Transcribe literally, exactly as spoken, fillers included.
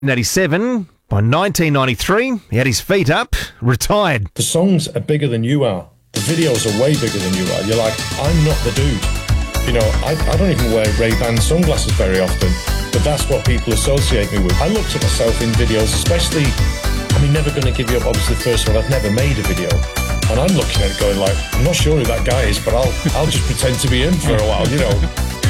eighty-seven, by nineteen ninety-three, he had his feet up, retired. The songs are bigger than you are. The videos are way bigger than you are. You're like, I'm not the dude. You know, I, I don't even wear Ray-Ban sunglasses very often, but that's what people associate me with. I looked at myself in videos, especially, I mean, Never Gonna Give You Up, obviously, first of all, I've never made a video. And I'm looking at it going like, I'm not sure who that guy is, but I'll, I'll just pretend to be him for a while, you know.